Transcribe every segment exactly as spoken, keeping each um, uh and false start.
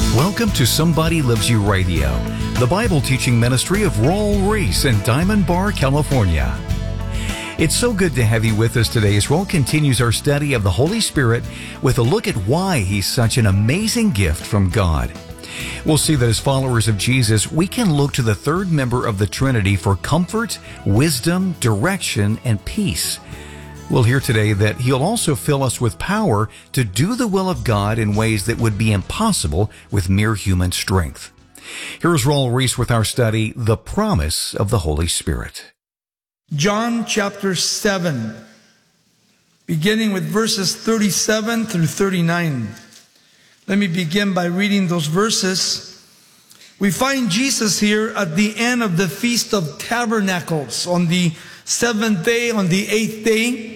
Welcome to Somebody Loves You Radio, the Bible teaching ministry of Raul Ries in Diamond Bar, California. It's so good to have you with us today as Raul continues our study of the Holy Spirit with a look at why He's such an amazing gift from God. We'll see that as followers of Jesus, we can look to the third member of the Trinity for comfort, wisdom, direction, and peace. We'll hear today that He'll also fill us with power to do the will of God in ways that would be impossible with mere human strength. Here's Raul Ries with our study, The Promise of the Holy Spirit. John chapter seven, beginning with verses thirty-seven through thirty-nine. Let me begin by reading those verses. We find Jesus here at the end of the Feast of Tabernacles on the seventh day, on the eighth day.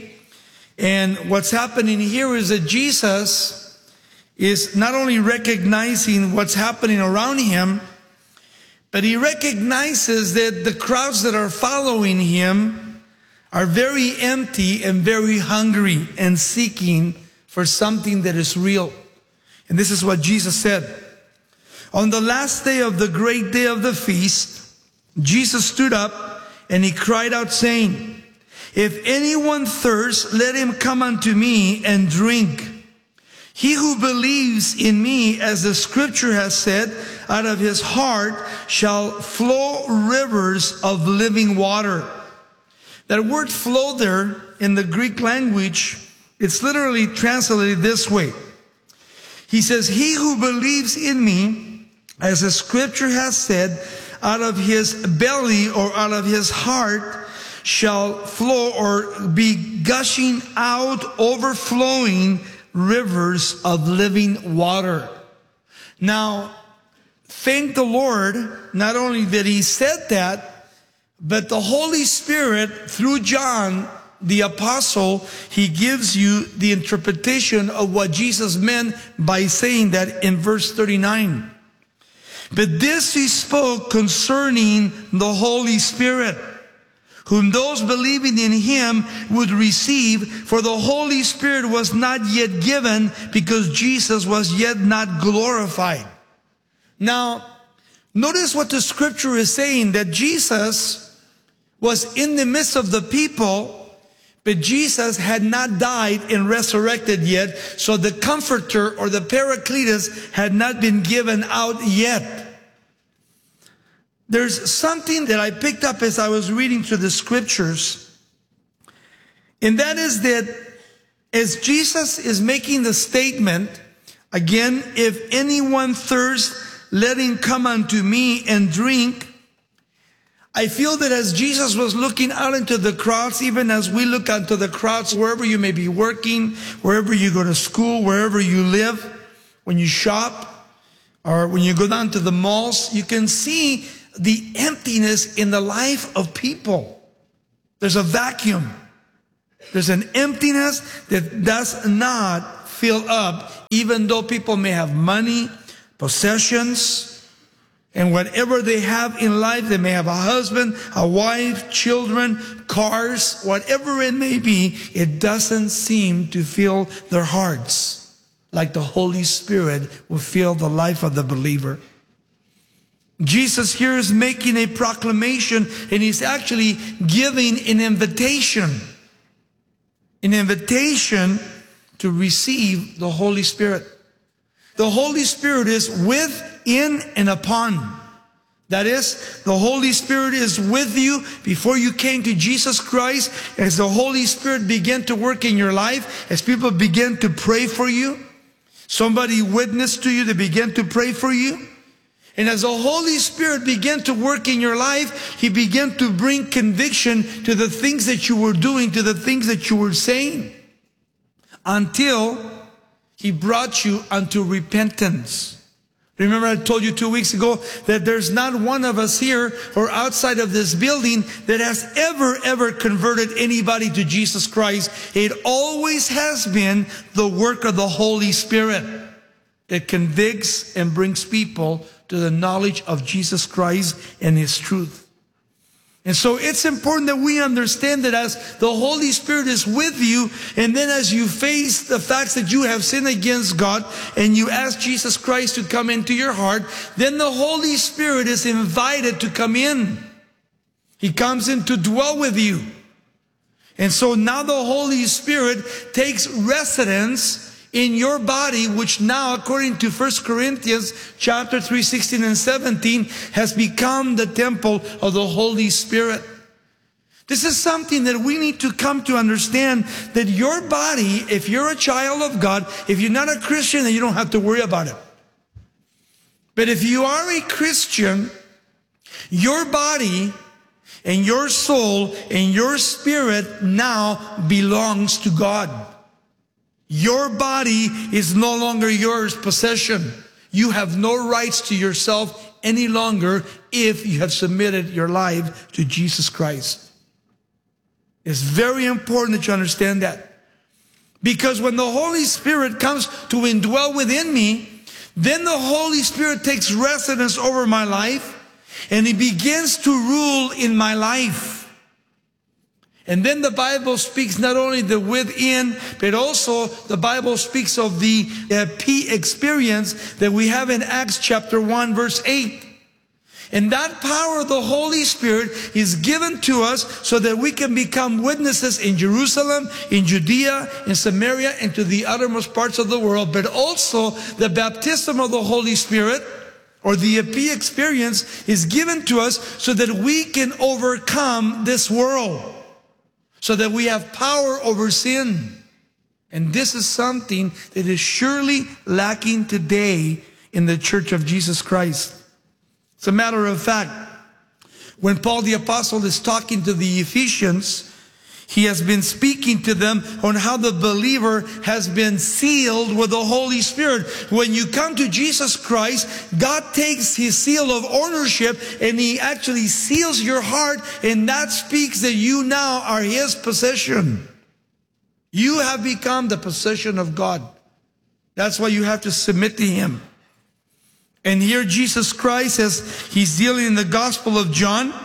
And what's happening here is that Jesus is not only recognizing what's happening around Him, but He recognizes that the crowds that are following Him are very empty and very hungry and seeking for something that is real. And this is what Jesus said. On the last day of the great day of the feast, Jesus stood up and He cried out saying, "If anyone thirsts, let him come unto me and drink. He who believes in me, as the scripture has said, out of his heart shall flow rivers of living water." That word flow there in the Greek language, it's literally translated this way. He says, "He who believes in me, as the scripture has said, out of his belly or out of his heart shall flow or be gushing out, overflowing rivers of living water." Now, thank the Lord, not only that He said that, but the Holy Spirit, through John, the apostle, he gives you the interpretation of what Jesus meant by saying that in verse thirty-nine. "But this He spoke concerning the Holy Spirit, whom those believing in Him would receive, for the Holy Spirit was not yet given, because Jesus was yet not glorified." Now, notice what the scripture is saying, that Jesus was in the midst of the people, but Jesus had not died and resurrected yet, so the Comforter or the Paracletus had not been given out yet. There's something that I picked up as I was reading through the scriptures, and that is that as Jesus is making the statement, again, "If anyone thirsts, let him come unto me and drink." I feel that as Jesus was looking out into the crowds, even as we look out into the crowds, wherever you may be working, wherever you go to school, wherever you live, when you shop, or when you go down to the malls, you can see the emptiness in the life of people. There's a vacuum. There's an emptiness that does not fill up, even though people may have money, possessions, and whatever they have in life. They may have a husband, a wife, children, cars, whatever it may be. It doesn't seem to fill their hearts like the Holy Spirit will fill the life of the believer. Jesus here is making a proclamation, and He's actually giving an invitation. An invitation to receive the Holy Spirit. The Holy Spirit is with, in, and upon. That is, the Holy Spirit is with you before you came to Jesus Christ. As the Holy Spirit began to work in your life, as people began to pray for you, somebody witnessed to you, they began to pray for you. And as the Holy Spirit began to work in your life, He began to bring conviction to the things that you were doing, to the things that you were saying, until He brought you unto repentance. Remember, I told you two weeks ago that there's not one of us here or outside of this building that has ever, ever converted anybody to Jesus Christ. It always has been the work of the Holy Spirit that convicts and brings people to the knowledge of Jesus Christ and His truth. And so it's important that we understand that as the Holy Spirit is with you, and then as you face the facts that you have sinned against God, and you ask Jesus Christ to come into your heart, then the Holy Spirit is invited to come in. He comes in to dwell with you. And so now the Holy Spirit takes residence in your body, which now, according to First Corinthians chapter three, sixteen and seventeen, has become the temple of the Holy Spirit. This is something that we need to come to understand, that your body, if you're a child of God, if you're not a Christian, then you don't have to worry about it. But if you are a Christian, your body and your soul and your spirit now belongs to God. Your body is no longer yours possession. You have no rights to yourself any longer if you have submitted your life to Jesus Christ. It's very important that you understand that. Because when the Holy Spirit comes to indwell within me, then the Holy Spirit takes residence over my life, and He begins to rule in my life. And then the Bible speaks not only the within, but also the Bible speaks of the uh, P experience that we have in Acts chapter one, verse eight. And that power of the Holy Spirit is given to us so that we can become witnesses in Jerusalem, in Judea, in Samaria, and to the uttermost parts of the world. But also the baptism of the Holy Spirit, or the P experience, is given to us so that we can overcome this world. So that we have power over sin. And this is something that is surely lacking today in the Church of Jesus Christ. As a matter of fact, when Paul the Apostle is talking to the Ephesians, he has been speaking to them on how the believer has been sealed with the Holy Spirit. When you come to Jesus Christ, God takes His seal of ownership and He actually seals your heart, and that speaks that you now are His possession. You have become the possession of God. That's why you have to submit to Him. And here Jesus Christ, as He's dealing in the Gospel of John,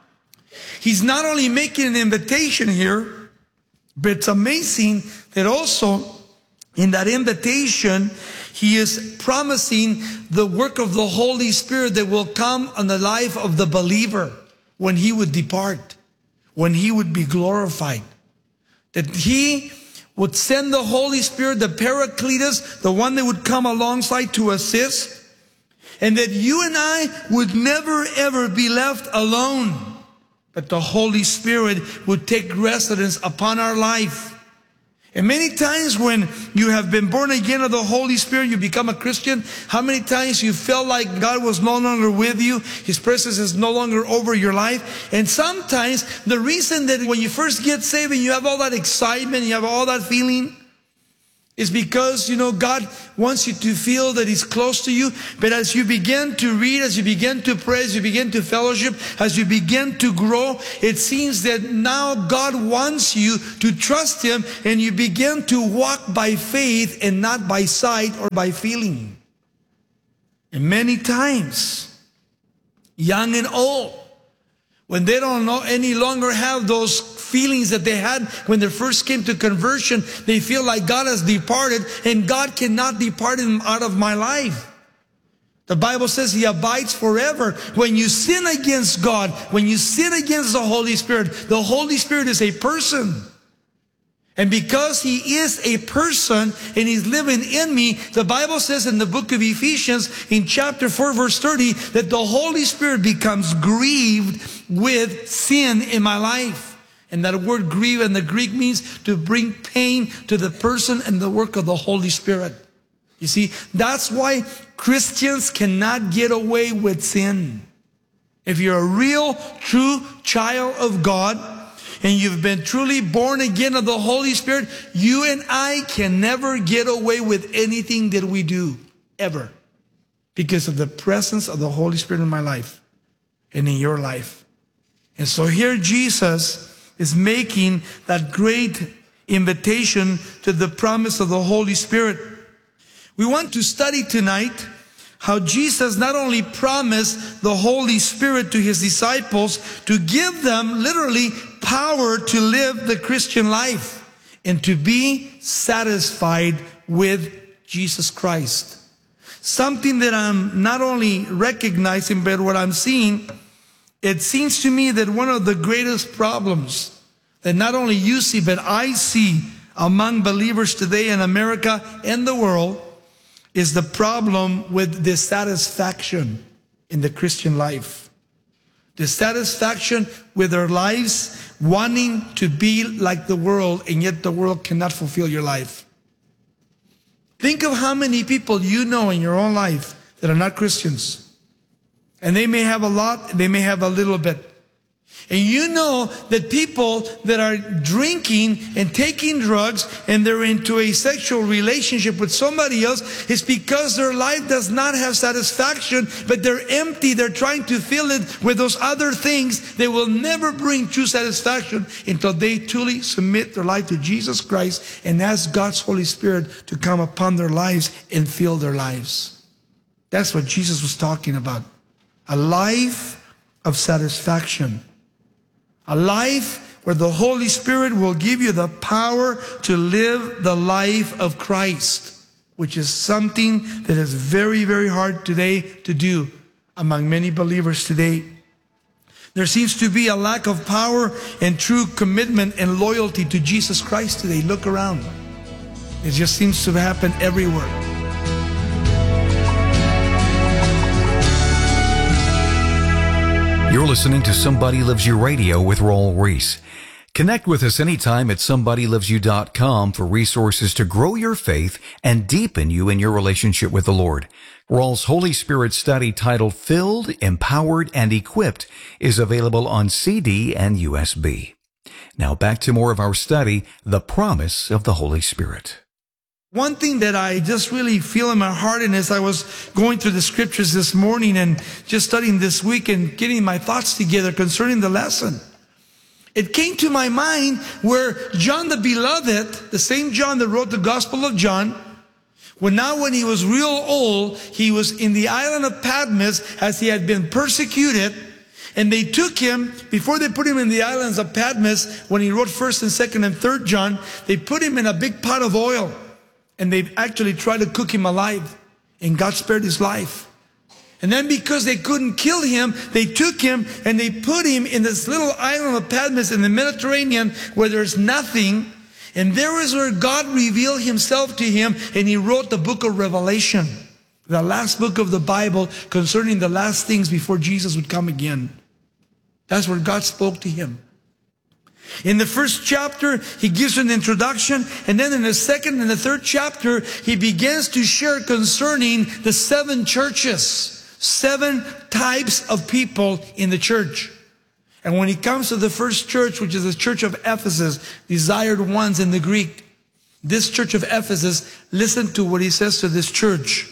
He's not only making an invitation here, but it's amazing that also in that invitation, He is promising the work of the Holy Spirit that will come on the life of the believer when he would depart, when he would be glorified. That He would send the Holy Spirit, the Paracletus, the one that would come alongside to assist, and that you and I would never ever be left alone. But the Holy Spirit would take residence upon our life. And many times when you have been born again of the Holy Spirit, you become a Christian, how many times you felt like God was no longer with you, His presence is no longer over your life. And sometimes the reason that when you first get saved and you have all that excitement, you have all that feeling, is because, you know, God wants you to feel that He's close to you. But as you begin to read, as you begin to pray, as you begin to fellowship, as you begin to grow, it seems that now God wants you to trust Him, and you begin to walk by faith and not by sight or by feeling. And many times, young and old, when they don't know, any longer have those feelings that they had when they first came to conversion, they feel like God has departed, and God cannot depart Him out of my life. The Bible says He abides forever. When you sin against God, when you sin against the Holy Spirit, the Holy Spirit is a person. And because He is a person and He's living in me, the Bible says in the book of Ephesians in chapter four verse thirty that the Holy Spirit becomes grieved with sin in my life. And that word grieve in the Greek means to bring pain to the person and the work of the Holy Spirit. You see, that's why Christians cannot get away with sin. If you're a real, true child of God, and you've been truly born again of the Holy Spirit, you and I can never get away with anything that we do, ever. Because of the presence of the Holy Spirit in my life and in your life. And so here Jesus is making that great invitation to the promise of the Holy Spirit. We want to study tonight how Jesus not only promised the Holy Spirit to his disciples to give them literally power to live the Christian life and to be satisfied with Jesus Christ. Something that I'm not only recognizing, but what I'm seeing, it seems to me that one of the greatest problems that not only you see, but I see among believers today in America and the world is the problem with dissatisfaction in the Christian life. Dissatisfaction with our lives, wanting to be like the world, and yet the world cannot fulfill your life. Think of how many people you know in your own life that are not Christians. And they may have a lot, they may have a little bit. And you know that people that are drinking and taking drugs and they're into a sexual relationship with somebody else is because their life does not have satisfaction, but they're empty. They're trying to fill it with those other things. They will never bring true satisfaction until they truly submit their life to Jesus Christ and ask God's Holy Spirit to come upon their lives and fill their lives. That's what Jesus was talking about. A life of satisfaction. A life where the Holy Spirit will give you the power to live the life of Christ, which is something that is very, very hard today to do among many believers today. There seems to be a lack of power and true commitment and loyalty to Jesus Christ today. Look around. It just seems to happen everywhere. You're listening to Somebody Loves You Radio with Raul Ries. Connect with us anytime at somebody loves you dot com for resources to grow your faith and deepen you in your relationship with the Lord. Raul's Holy Spirit study titled Filled, Empowered, and Equipped is available on C D and U S B. Now back to more of our study, The Promise of the Holy Spirit. One thing that I just really feel in my heart, and as I was going through the scriptures this morning and just studying this week and getting my thoughts together concerning the lesson, it came to my mind where John the Beloved, the same John that wrote the Gospel of John, when now when he was real old, he was in the island of Patmos as he had been persecuted. And they took him, before they put him in the islands of Patmos, when he wrote first and second and third John, they put him in a big pot of oil. And they actually tried to cook him alive. And God spared his life. And then because they couldn't kill him, they took him and they put him in this little island of Patmos in the Mediterranean where there's nothing. And there is where God revealed himself to him, and he wrote the book of Revelation, the last book of the Bible concerning the last things before Jesus would come again. That's where God spoke to him. In the first chapter, he gives an introduction, and then in the second and the third chapter, he begins to share concerning the seven churches, seven types of people in the church. And when he comes to the first church, which is the church of Ephesus, desired ones in the Greek, this church of Ephesus, listen to what he says to this church.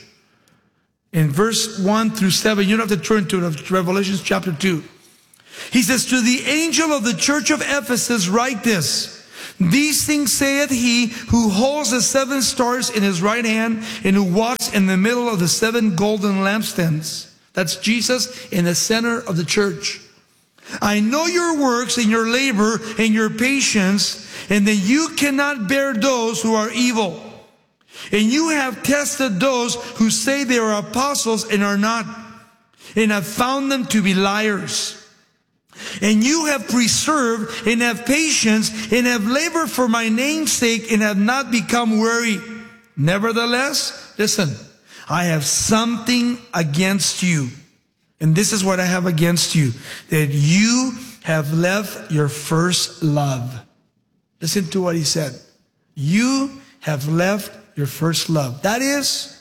In verse one through seven, you don't have to turn to it, Revelation chapter two. He says, to the angel of the church of Ephesus write this. These things saith he who holds the seven stars in his right hand and who walks in the middle of the seven golden lampstands. That's Jesus in the center of the church. I know your works and your labor and your patience, and that you cannot bear those who are evil. And you have tested those who say they are apostles and are not, and have found them to be liars. And you have preserved and have patience and have labored for my name's sake and have not become weary. Nevertheless, listen, I have something against you. And this is what I have against you, that you have left your first love. Listen to what he said. You have left your first love. That is,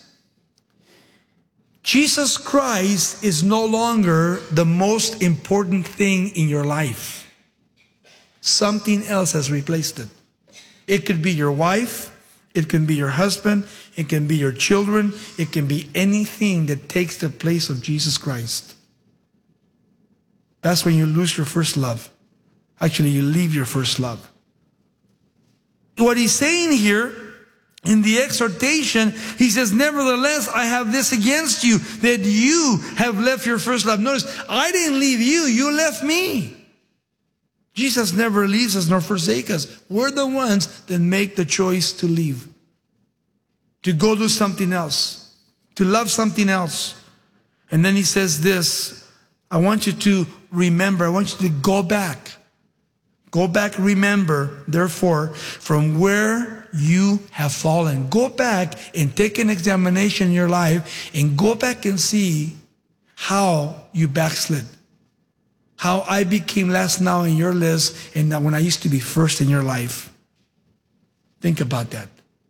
Jesus Christ is no longer the most important thing in your life. Something else has replaced it. It could be your wife. It can be your husband. It can be your children. It can be anything that takes the place of Jesus Christ. That's when you lose your first love. Actually, you leave your first love. What he's saying here In the exhortation, he says, nevertheless, I have this against you, that you have left your first love. Notice, I didn't leave you, you left me. Jesus never leaves us nor forsakes us. We're the ones that make the choice to leave, to go do something else, to love something else. And then he says this, I want you to remember, I want you to go back. Go back, remember, therefore, from where you have fallen. Go back and take an examination in your life and go back and see how you backslid. How I became last now in your list and when I used to be first in your life. Think about that.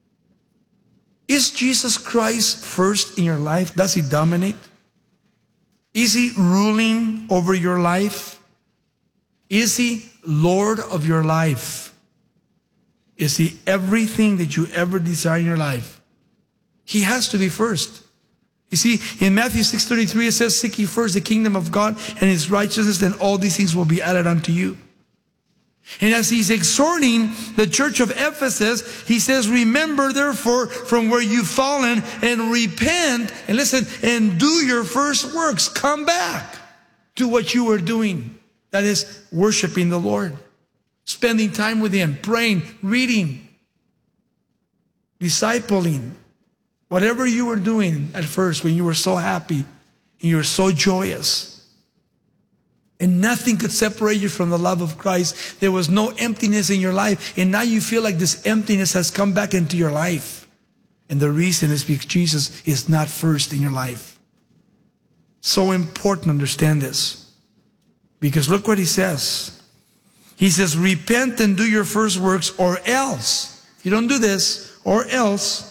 Is Jesus Christ first in your life? Does he dominate? Is he ruling over your life? Is he Lord of your life? Is he everything that you ever desire in your life? He has to be first. You see, in Matthew six thirty-three, it says, seek ye first the kingdom of God and his righteousness, then all these things will be added unto you. And as he's exhorting the church of Ephesus, he says, remember therefore from where you've fallen and repent, and listen, and do your first works. Come back to what you were doing. That is worshiping the Lord, spending time with him, praying, reading, discipling. Whatever you were doing at first when you were so happy and you were so joyous. And nothing could separate you from the love of Christ. There was no emptiness in your life. And now you feel like this emptiness has come back into your life. And the reason is because Jesus is not first in your life. So important to understand this. Because look what he says. He says, repent and do your first works, or else, if you don't do this, or else,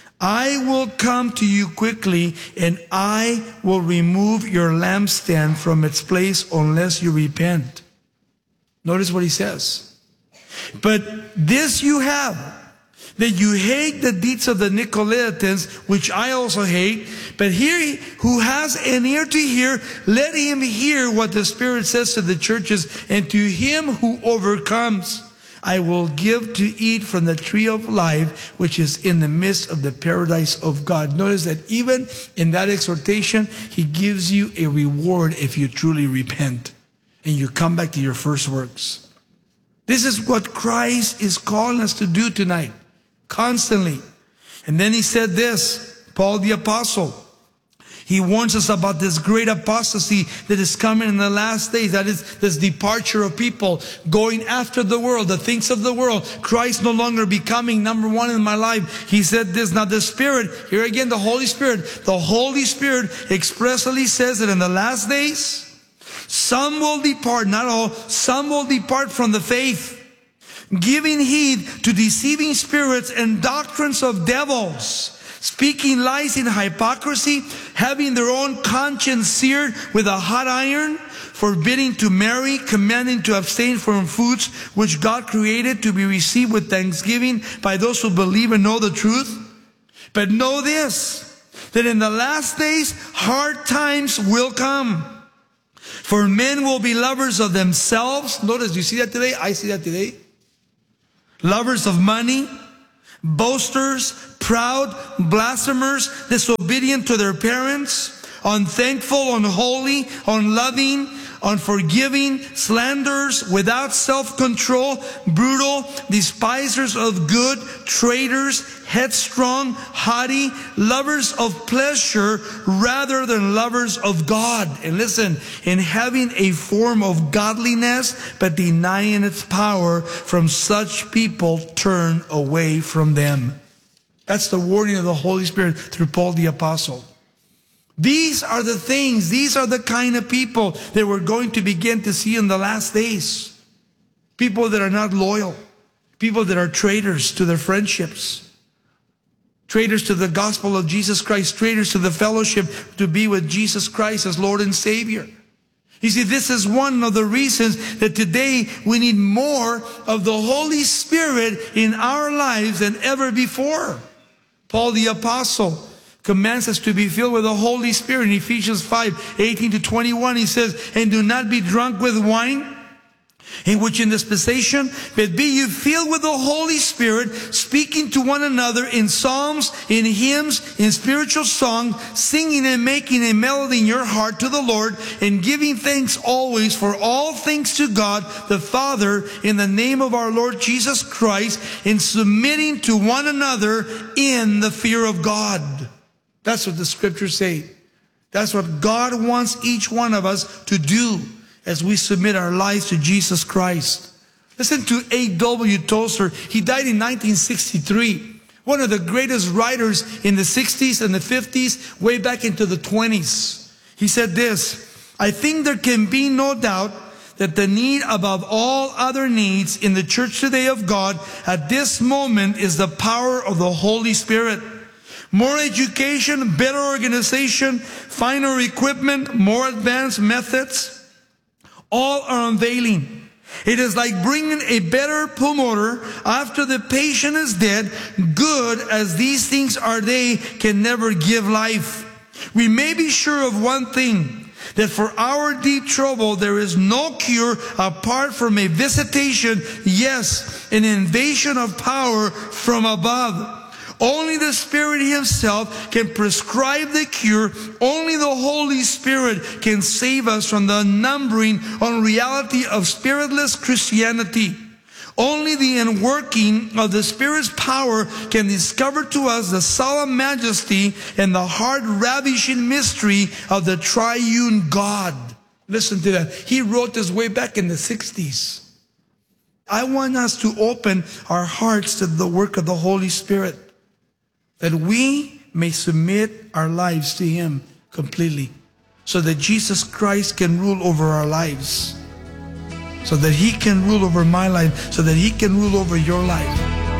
I will come to you quickly, and I will remove your lampstand from its place unless you repent. Notice what he says. But this you have, that you hate the deeds of the Nicolaitans, which I also hate. But he who has an ear to hear, let him hear what the Spirit says to the churches. And to him who overcomes, I will give to eat from the tree of life, which is in the midst of the paradise of God. Notice that even in that exhortation, he gives you a reward if you truly repent and you come back to your first works. This is what Christ is calling us to do tonight, constantly. And then he said this, Paul the Apostle, he warns us about this great apostasy that is coming in the last days. That is this departure of people going after the world, the things of the world. Christ no longer becoming number one in my life. He said this, now the Spirit, here again the Holy Spirit, the Holy Spirit expressly says that in the last days, some will depart, not all, some will depart from the faith, giving heed to deceiving spirits and doctrines of devils, speaking lies in hypocrisy, having their own conscience seared with a hot iron, forbidding to marry, commanding to abstain from foods which God created to be received with thanksgiving by those who believe and know the truth. But know this, that in the last days hard times will come. For men will be lovers of themselves. Notice, do you see that today? I see that today. Lovers of money, boasters, proud, blasphemers, disobedient to their parents, unthankful, unholy, unloving, unforgiving, slanderers, without self-control, brutal, despisers of good, traitors, headstrong, haughty, lovers of pleasure rather than lovers of God. And listen, in having a form of godliness but denying its power, from such people turn away from them. That's the warning of the Holy Spirit through Paul the Apostle. These are the things, these are the kind of people that we're going to begin to see in the last days. People that are not loyal. People that are traitors to their friendships. Traitors to the gospel of Jesus Christ. Traitors to the fellowship to be with Jesus Christ as Lord and Savior. You see, this is one of the reasons that today we need more of the Holy Spirit in our lives than ever before. Paul the Apostle commands us to be filled with the Holy Spirit. In Ephesians five, eighteen to twenty-one, he says, and do not be drunk with wine, in which in dispensation, but be you filled with the Holy Spirit, speaking to one another in psalms, in hymns, in spiritual song, singing and making a melody in your heart to the Lord, and giving thanks always for all things to God the Father in the name of our Lord Jesus Christ, and submitting to one another in the fear of God. That's what the scriptures say. That's what God wants each one of us to do as we submit our lives to Jesus Christ. Listen to A W Tozer. He died in nineteen sixty-three. One of the greatest writers in the sixties and the fifties, way back into the twenties. He said this: I think there can be no doubt that the need above all other needs in the church today of God at this moment is the power of the Holy Spirit. More education, better organization, finer equipment, more advanced methods, all are unveiling. It is like bringing a better pulmotor after the patient is dead. Good as these things are, they can never give life. We may be sure of one thing, that for our deep trouble there is no cure apart from a visitation, yes, an invasion of power from above. Only the Spirit Himself can prescribe the cure. Only the Holy Spirit can save us from the numbering unreality of spiritless Christianity. Only the inworking of the Spirit's power can discover to us the solemn majesty and the heart-ravishing mystery of the triune God. Listen to that. He wrote this way back in the sixties. I want us to open our hearts to the work of the Holy Spirit, that we may submit our lives to Him completely, so that Jesus Christ can rule over our lives, so that He can rule over my life, so that He can rule over your life.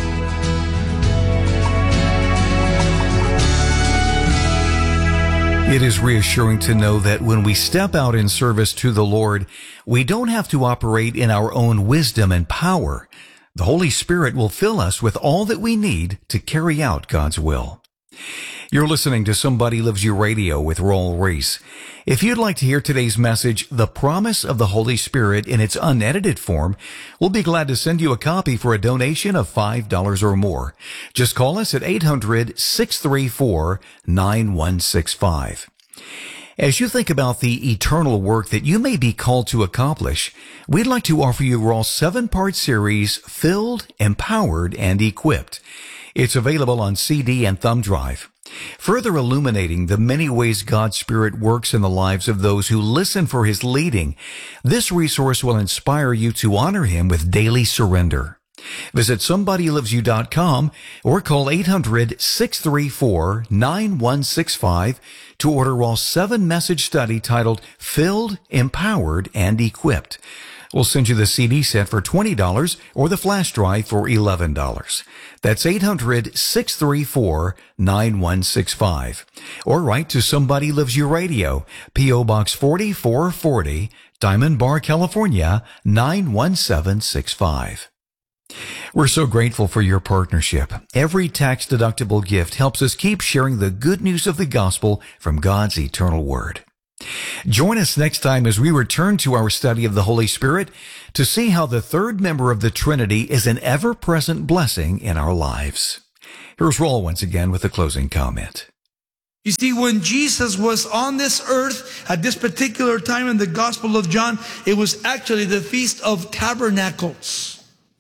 It is reassuring to know that when we step out in service to the Lord, we don't have to operate in our own wisdom and power. The Holy Spirit will fill us with all that we need to carry out God's will. You're listening to Somebody Loves You Radio with Raul Ries. If you'd like to hear today's message, The Promise of the Holy Spirit, in its unedited form, we'll be glad to send you a copy for a donation of five dollars or more. Just call us at eight hundred, six three four, nine one six five. As you think about the eternal work that you may be called to accomplish, we'd like to offer you Raw's seven-part series, Filled, Empowered, and Equipped. It's available on C D and thumb drive. Further illuminating the many ways God's Spirit works in the lives of those who listen for His leading, this resource will inspire you to honor Him with daily surrender. Visit somebody loves you dot com or call eight hundred, six three four, nine one six five to order Raw's seven-message study titled Filled, Empowered, and Equipped. We'll send you the C D set for twenty dollars or the flash drive for eleven dollars. That's eight hundred, six three four, nine one six five. Or write to Somebody Loves You Radio, P O Box forty-four forty, Diamond Bar, California, nine one seven six five. We're so grateful for your partnership. Every tax-deductible gift helps us keep sharing the good news of the gospel from God's eternal Word. Join us next time as we return to our study of the Holy Spirit to see how the third member of the Trinity is an ever-present blessing in our lives. Here's Raul once again with a closing comment. You see, when Jesus was on this earth at this particular time in the Gospel of John, it was actually the Feast of Tabernacles.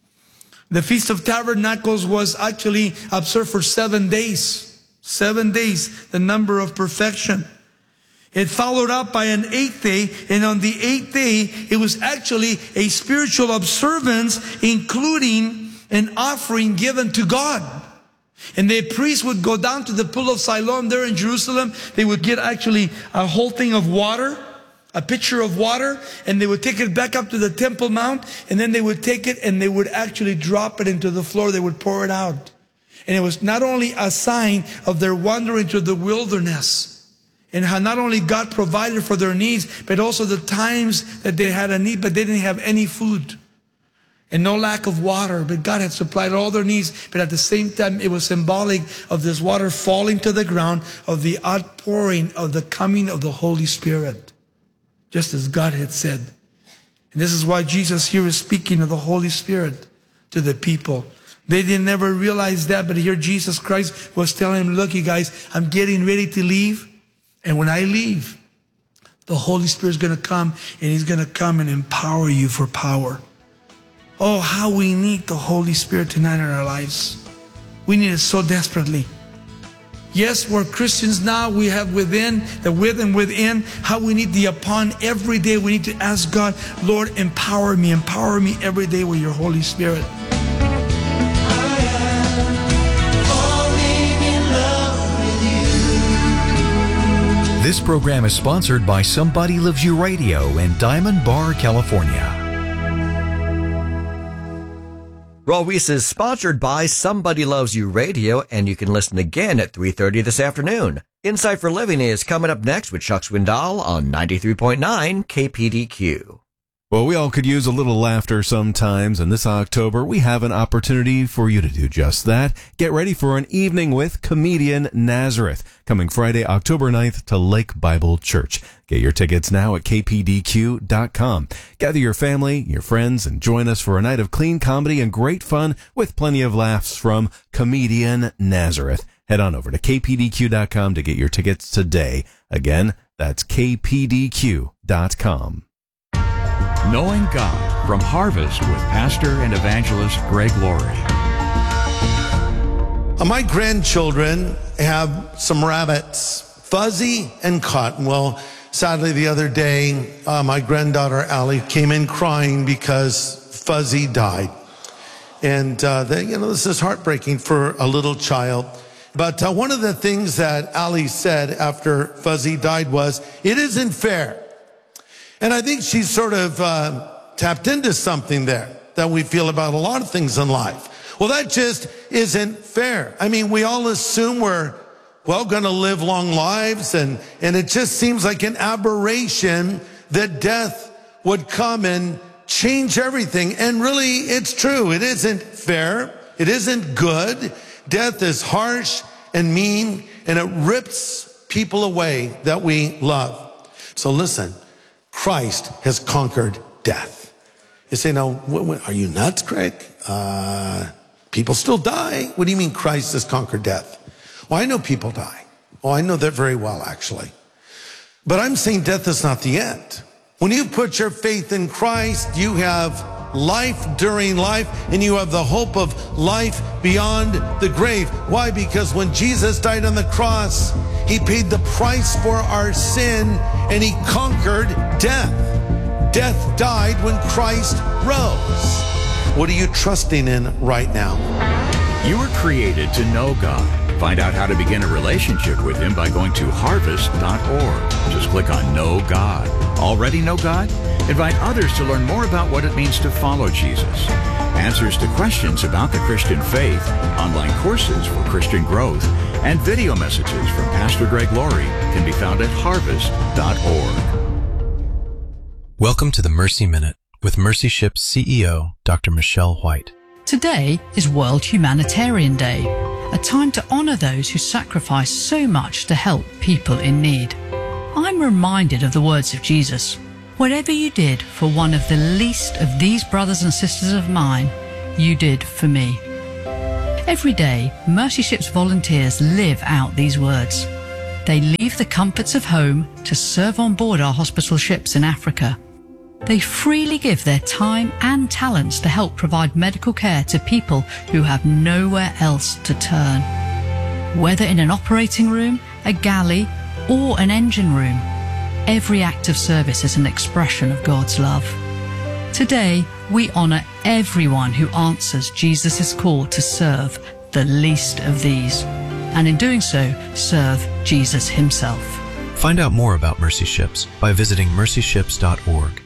The Feast of Tabernacles was actually observed for seven days. Seven days, the number of perfection. It followed up by an eighth day, and on the eighth day, it was actually a spiritual observance, including an offering given to God. And the priest would go down to the pool of Siloam there in Jerusalem. They would get actually a whole thing of water, a pitcher of water, and they would take it back up to the Temple Mount, and then they would take it and they would actually drop it into the floor. They would pour it out. And it was not only a sign of their wandering through the wilderness, and how not only God provided for their needs, but also the times that they had a need, but they didn't have any food and no lack of water, but God had supplied all their needs. But at the same time, it was symbolic of this water falling to the ground, of the outpouring of the coming of the Holy Spirit, just as God had said. And this is why Jesus here is speaking of the Holy Spirit to the people. They didn't never realize that, but here Jesus Christ was telling them, look, you guys, I'm getting ready to leave. And when I leave, the Holy Spirit is going to come, and he's going to come and empower you for power. Oh, how we need the Holy Spirit tonight in our lives. We need it so desperately. Yes, we're Christians now. We have within, the with and within, how we need the upon every day. We need to ask God, Lord, empower me. Empower me every day with your Holy Spirit. This program is sponsored by Somebody Loves You Radio in Diamond Bar, California. Raul Ries is sponsored by Somebody Loves You Radio, and you can listen again at three thirty this afternoon. Insight for Living is coming up next with Chuck Swindoll on ninety-three point nine K P D Q. Well, we all could use a little laughter sometimes, and this October we have an opportunity for you to do just that. Get ready for an evening with comedian Nazareth, coming Friday, October ninth to Lake Bible Church. Get your tickets now at K P D Q dot com. Gather your family, your friends, and join us for a night of clean comedy and great fun with plenty of laughs from comedian Nazareth. Head on over to K P D Q dot com to get your tickets today. Again, that's K P D Q dot com. Knowing God from Harvest with Pastor and Evangelist Greg Laurie. My grandchildren have some rabbits, Fuzzy and Cotton. Well, sadly, the other day, uh, my granddaughter Allie came in crying because Fuzzy died. And, uh, they, you know, this is heartbreaking for a little child. But uh, one of the things that Allie said after Fuzzy died was, it isn't fair. And I think she's sort of uh, tapped into something there that we feel about a lot of things in life. Well, that just isn't fair. I mean, we all assume we're, well, going to live long lives, and, and it just seems like an aberration that death would come and change everything. And really, it's true. It isn't fair. It isn't good. Death is harsh and mean, and it rips people away that we love. So listen. Christ has conquered death. You say, now, what, what, are you nuts, Greg? Uh, people still die. What do you mean Christ has conquered death? Well, I know people die. Oh, I know that very well, actually. But I'm saying death is not the end. When you put your faith in Christ, you have life during life, and you have the hope of life beyond the grave. Why? Because when Jesus died on the cross, he paid the price for our sin, and he conquered death. Death died when Christ rose. What are you trusting in right now? You were created to know God. Find out how to begin a relationship with him by going to harvest dot org. Just click on Know God. Already know God? Invite others to learn more about what it means to follow Jesus. Answers to questions about the Christian faith, online courses for Christian growth, and video messages from Pastor Greg Laurie can be found at harvest dot org. Welcome to the Mercy Minute with Mercy Ship's C E O, Doctor Michelle White. Today is World Humanitarian Day, a time to honor those who sacrifice so much to help people in need. I'm reminded of the words of Jesus. Whatever you did for one of the least of these brothers and sisters of mine, you did for me. Every day, Mercy Ship's volunteers live out these words. They leave the comforts of home to serve on board our hospital ships in Africa. They freely give their time and talents to help provide medical care to people who have nowhere else to turn. Whether in an operating room, a galley, or an engine room, every act of service is an expression of God's love. Today, we honor everyone who answers Jesus' call to serve the least of these, and in doing so, serve Jesus himself. Find out more about Mercy Ships by visiting mercy ships dot org.